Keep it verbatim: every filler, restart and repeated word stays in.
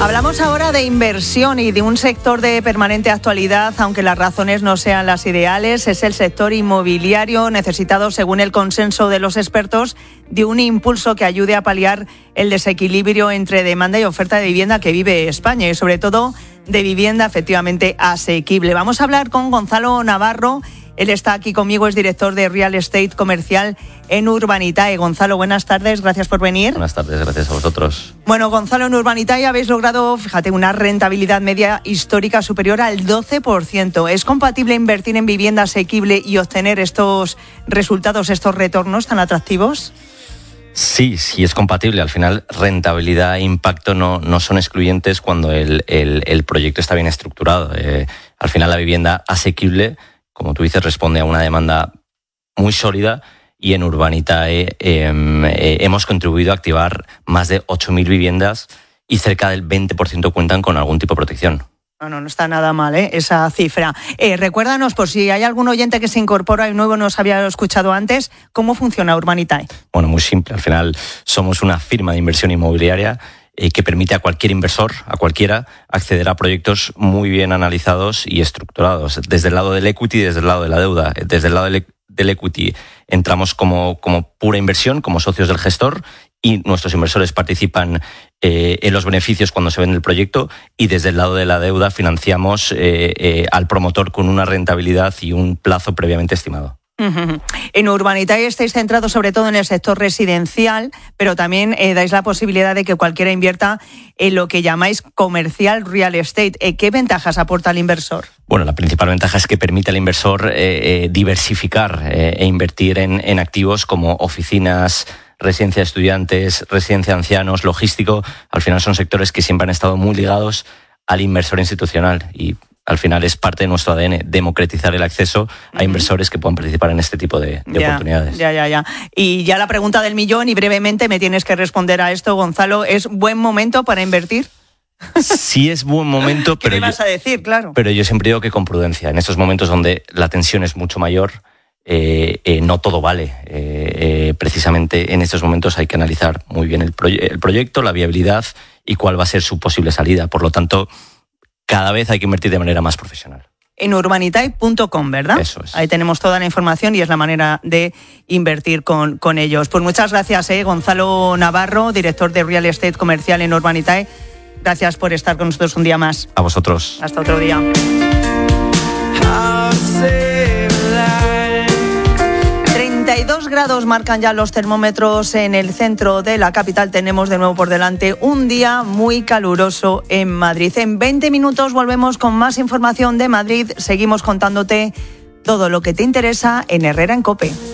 Hablamos ahora de inversión y de un sector de permanente actualidad, aunque las razones no sean las ideales. Es el sector inmobiliario, necesitado, según el consenso de los expertos, de un impulso que ayude a paliar el desequilibrio entre demanda y oferta de vivienda que vive España, y sobre todo de vivienda efectivamente asequible. Vamos a hablar con Gonzalo Navarro. Él está aquí conmigo, es director de Real Estate Comercial en Urbanitae. Gonzalo, buenas tardes, gracias por venir. Buenas tardes, gracias a vosotros. Bueno, Gonzalo, en Urbanitae habéis logrado, fíjate, una rentabilidad media histórica superior al doce por ciento. ¿Es compatible invertir en vivienda asequible y obtener estos resultados, estos retornos tan atractivos? Sí, sí es compatible. Al final, rentabilidad e impacto no, no son excluyentes cuando el, el, el proyecto está bien estructurado. Eh, al final, la vivienda asequible, como tú dices, responde a una demanda muy sólida, y en Urbanitae eh, eh, hemos contribuido a activar más de ocho mil viviendas y cerca del veinte por ciento cuentan con algún tipo de protección. No, no, no está nada mal, ¿eh? Esa cifra. Eh, recuérdanos, por si hay algún oyente que se incorpora y nuevo no os había escuchado antes, ¿cómo funciona Urbanitae? Bueno, muy simple. Al final somos una firma de inversión inmobiliaria eh, que permite a cualquier inversor, a cualquiera, acceder a proyectos muy bien analizados y estructurados. Desde el lado del equity y desde el lado de la deuda. Desde el lado del, del equity entramos como, como pura inversión, como socios del gestor, y nuestros inversores participan eh, en los beneficios cuando se vende el proyecto, y desde el lado de la deuda financiamos eh, eh, al promotor con una rentabilidad y un plazo previamente estimado. Uh-huh. En Urbanitae estáis centrados sobre todo en el sector residencial, pero también eh, dais la posibilidad de que cualquiera invierta en lo que llamáis comercial real estate. Eh, ¿Qué ventajas aporta al inversor? Bueno, la principal ventaja es que permite al inversor eh, eh, diversificar eh, e invertir en, en activos como oficinas, residencia de estudiantes, residencia de ancianos, logístico. Al final son sectores que siempre han estado muy ligados al inversor institucional, y al final es parte de nuestro A D N democratizar el acceso a inversores que puedan participar en este tipo de, de ya, oportunidades. Ya, ya, ya. Y ya la pregunta del millón, y brevemente me tienes que responder a esto, Gonzalo. ¿Es buen momento para invertir? Sí es buen momento, ¿Qué pero, me vas yo, a decir? Claro. pero yo siempre digo que con prudencia. En estos momentos donde la tensión es mucho mayor, eh, eh, no todo vale. Eh, eh, precisamente en estos momentos hay que analizar muy bien el, proye- el proyecto, la viabilidad y cuál va a ser su posible salida. Por lo tanto, cada vez hay que invertir de manera más profesional. En urbanitae punto com, ¿verdad? Eso es. Ahí tenemos toda la información y es la manera de invertir con, con ellos. Pues muchas gracias, eh, Gonzalo Navarro, director de Real Estate Comercial en Urbanitae. Gracias por estar con nosotros un día más. A vosotros. Hasta otro día. treinta y dos grados marcan ya los termómetros en el centro de la capital. Tenemos de nuevo por delante un día muy caluroso en Madrid. En veinte minutos volvemos con más información de Madrid. Seguimos contándote todo lo que te interesa en Herrera en COPE.